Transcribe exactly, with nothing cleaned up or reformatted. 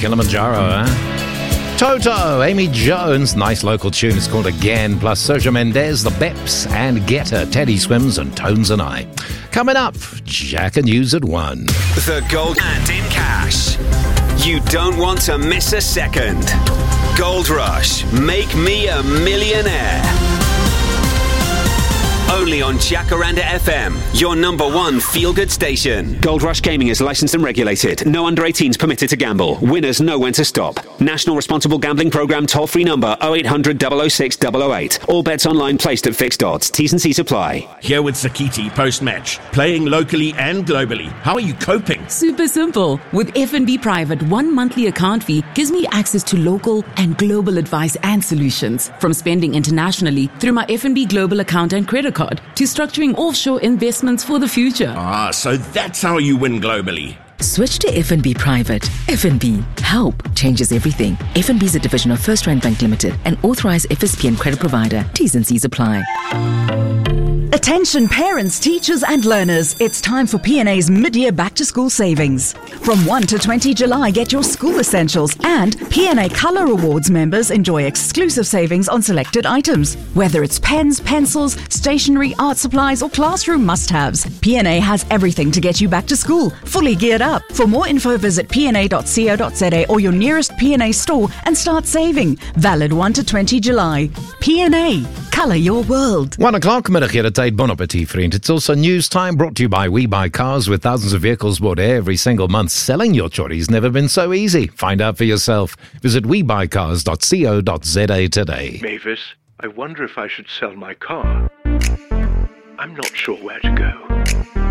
Kilimanjaro, huh? Toto, Amy Jones, nice local tune. It's called Again, plus Sergio Mendes, The Beps, and Getter, Teddy Swims, and Tones and I. Coming up, Jack and News at one. The Gold and in cash. You don't want to miss a second. Gold Rush, make me a millionaire. Only on Jacaranda F M, your number one feel-good station. Gold Rush Gaming is licensed and regulated. No under eighteens permitted to gamble. Winners know when to stop. National Responsible Gambling Programme toll-free number oh eight hundred, double oh six, double oh eight. All bets online placed at fixed odds. T's and C's apply. Here with Sakiti post-match. Playing locally and globally. How are you coping? Super simple. With F N B Private, one monthly account fee gives me access to local and global advice and solutions. From spending internationally through my F N B Global account and credit card to structuring offshore investments for the future. Ah, so that's how you win globally. Switch to F N B Private. F N B. Help changes everything. F N B is a division of First Rand Bank Limited, an authorized F S P and credit provider. T's and C's apply. Attention parents, teachers and learners. It's time for P and A's mid-year back-to-school savings. From first to twentieth July, get your school essentials, and P and A Colour Awards members enjoy exclusive savings on selected items. Whether it's pens, pencils, stationery, art supplies or classroom must-haves, P and A has everything to get you back to school, fully geared up. For more info, visit p n a dot co dot z a or your nearest P and A store and start saving. Valid first to twentieth July. P and A. Colour your world. One o'clock, middag hier at Bon appetit, vriend. It's also news time, brought to you by We Buy Cars. With thousands of vehicles bought every single month, selling your chori's never been so easy. Find out for yourself. Visit we buy cars dot co dot z a today. Mavis, I wonder if I should sell my car. I'm not sure where to go.